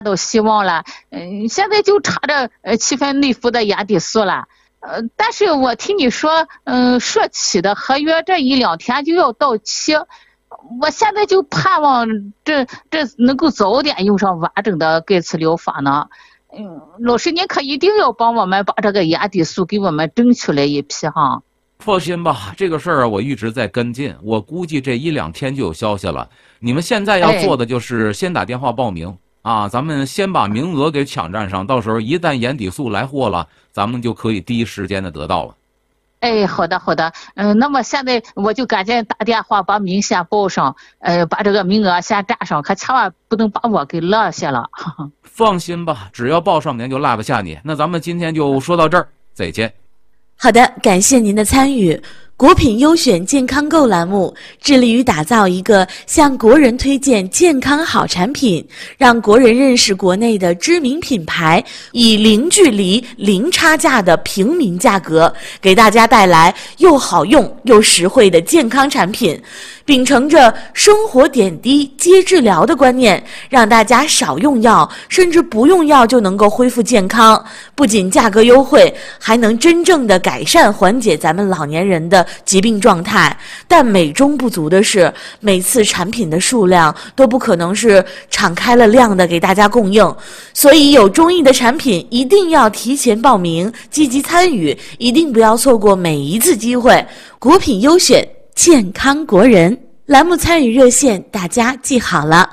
都希望了，现在就差这7分内服的眼底素了。但是我听你说，社企的合约这1-2天就要到期，我现在就盼望这能够早点用上完整的钙磁疗法呢。老师您可一定要帮我们把这个眼底素给我们争取来一批哈。 放心吧，这个事儿我一直在跟进，我估计这1-2天就有消息了。你们现在要做的就是先打电话报名啊，咱们先把名额给抢占上，到时候一旦眼底素来货了，咱们就可以第一时间的得到了。 好的，那么现在我就赶紧打电话把名先报上，把这个名额先占上，可千万不能把我给落下了。 放心吧，只要报上名就落不下你。那咱们今天就说到这儿，再见。 好的，感谢您的参与。国品优选健康购栏目致力于打造一个向国人推荐健康好产品，让国人认识国内的知名品牌，以零距离、零差价的平民价格，给大家带来又好用又实惠的健康产品。秉承着生活点滴接治疗的观念，让大家少用药，甚至不用药就能够恢复健康。不仅价格优惠，还能真正的改善缓解咱们老年人的疾病状态。但美中不足的是，每次产品的数量都不可能是敞开了量的给大家供应，所以有中意的产品一定要提前报名，积极参与，一定不要错过每一次机会。国品优选健康国人栏目参与热线大家记好了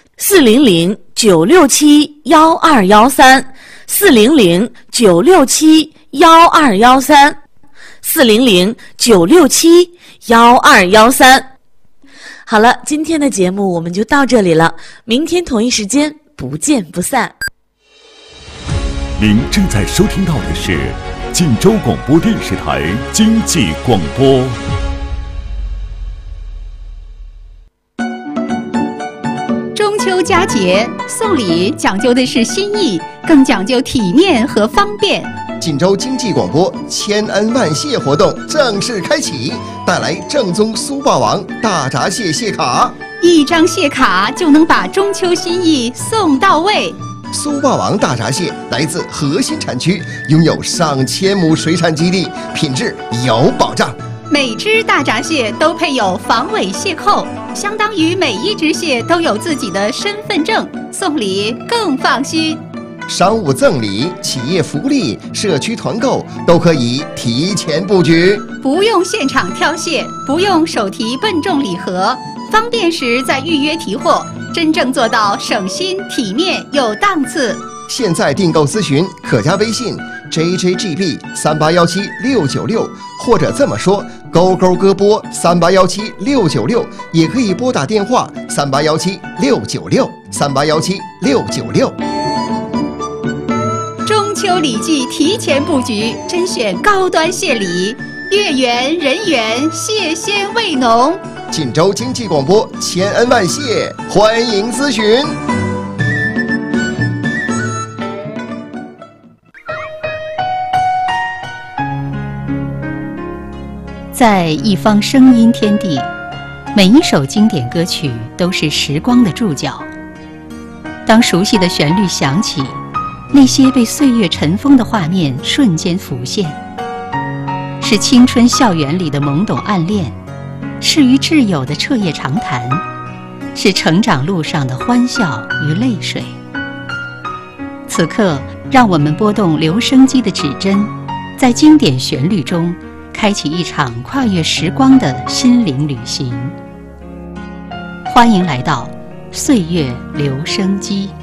，400-967-1213，400-967-1213。好了，今天的节目我们就到这里了，明天同一时间不见不散。 您正在收听到的是晋州广播电视台经济广播。 中秋佳节送礼讲究的是心意，更讲究体面和方便。 锦州经济广播千恩万谢活动正式开启，带来正宗苏霸王大闸蟹蟹卡 ，1张蟹卡就能把中秋心意送到位。 苏霸王大闸蟹来自核心产区，拥有上千亩水产基地，品质有保障。 每只大闸蟹都配有防伪蟹扣，相当于每一只蟹都有自己的身份证，送礼更放心。 商务赠礼、企业福利、社区团购都可以提前布局， 不用现场挑蟹，不用手提笨重礼盒，方便时再预约提货，真正做到省心、体面、有档次。 现在订购咨询可加微信 JJGB3817696，或者这么说勾勾歌播3817696，也可以拨打电话3817696，3817696。 中秋礼记提前布局，甄选高端蟹礼，月圆人圆，蟹鲜味浓。 锦州经济广播千恩万谢，欢迎咨询。 在一方声音天地，每一首经典歌曲都是时光的注脚。当熟悉的旋律响起，那些被岁月尘封的画面瞬间浮现，是青春校园里的懵懂暗恋，是与挚友的彻夜长谈，是成长路上的欢笑与泪水。此刻，让我们拨动留声机的指针，在经典旋律中开启一场跨越时光的心灵旅行。欢迎来到岁月留声机。